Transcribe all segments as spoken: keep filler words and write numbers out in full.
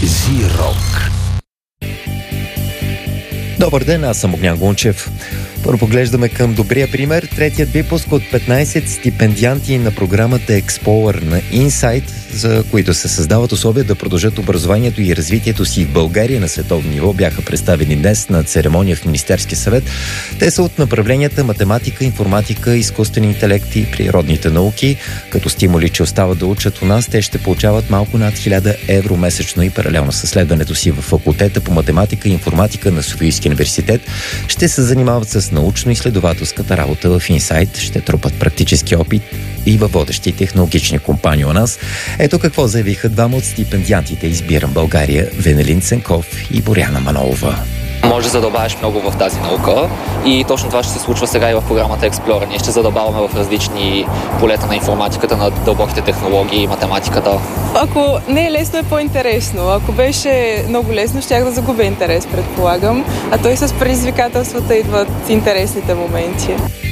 Зирок. Добър ден, аз съм Огнян Гунчев. Първо поглеждаме към добрия пример. Третият випуск от петнайсет стипендианти на програмата Explorer на Insight, за които се създават условия да продължат образованието и развитието си в България на световно ниво, бяха представени днес на церемония в Министерския съвет. Те са от направленията математика, информатика, изкуствен интелект и природните науки. Като стимули, че остават да учат у нас, те ще получават малко над хиляда евро месечно и паралелно със следването си в факултета по математика и информатика на Софийския университет ще се занимават с научно-изследователската работа в Insight, ще трупат практически опит и във водещи технологични компании у нас. Ето какво заявиха двама от стипендиантите Избирам България, Венелин Ценков и Боряна Манолова. Може да задълбаваш много в тази наука и точно това ще се случва сега и в програмата Explorer. Ние ще задълбаваме в различни полета на информатиката, на дълбоките технологии и математиката. Ако не е лесно, е по-интересно. Ако беше много лесно, щях да загубя интерес, предполагам. А той с предизвикателствата идват интересните моменти.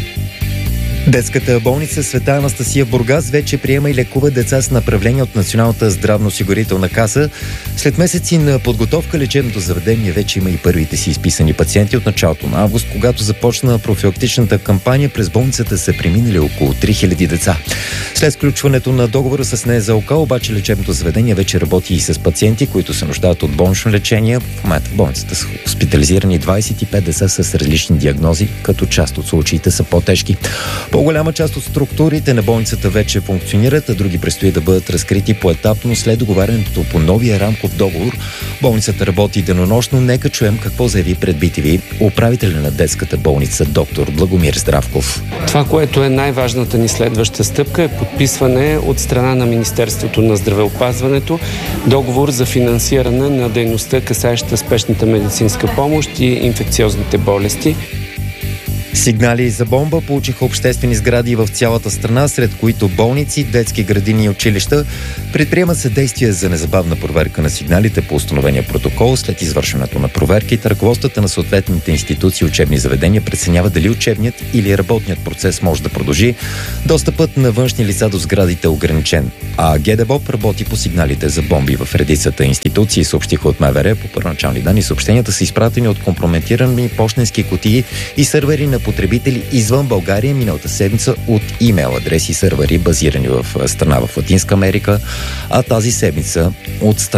Детската болница Света Анастасия в Бургас вече приема и лекува деца с направление от Националната здравноосигурителна каса. След месеци на подготовка лечебното заведение вече има и първите си изписани пациенти от началото на август, когато започна профилактичната кампания. През болницата са преминали около три хиляди деца. След сключването на договора с НЗОК, обаче лечебното заведение вече работи и с пациенти, които се нуждаят от болнично лечение. В момента в болницата са хоспитализирани двайсет и пет деца с различни диагнози, като част от случаите са по-тежки. По-голяма част от структурите на болницата вече функционират, а други предстои да бъдат разкрити поетапно след договарянето по новия рамков договор. Болницата работи денонощно. Нека чуем какво заяви пред би ти ви управителя на детската болница доктор Благомир Здравков. Това, което е най-важната ни следваща стъпка, е подписване от страна на Министерството на здравеопазването договор за финансиране на дейността, касаеща спешната медицинска помощ и инфекциозните болести. Сигнали за бомба получиха обществени сгради в цялата страна, сред които болници, детски градини и училища. Предприемат се действия за незабавна проверка на сигналите по установения протокол. След извършването на проверките, ръководствата на съответните институции и учебни заведения преценяват дали учебният или работният процес може да продължи. Достъпът на външни лица до сградите е ограничен. А ГДБОП работи по сигналите за бомби в редицата институции, съобщиха от МВР. По първоначални данни съобщенията са изпратени от компрометирани пощенски кутии и сървъри на потребители извън България миналата седмица от имейл адреси и сървъри, базирани в страна в Латинска Америка, а тази седмица от страна